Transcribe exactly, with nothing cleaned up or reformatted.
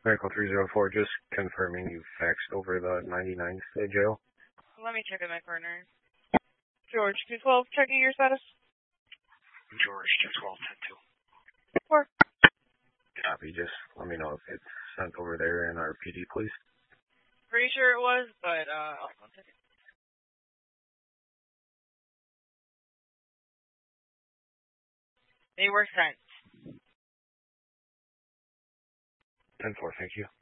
Medical three zero four, just confirming you faxed over the ninety-ninth jail. Let me check with my partner. George, two twelve, checking your status. George, two twelve, ten two. Four. Copy, just let me know if it's sent over there in our P D, please. Pretty sure it was, but, uh, oh, one second. They were sent. ten four, thank you.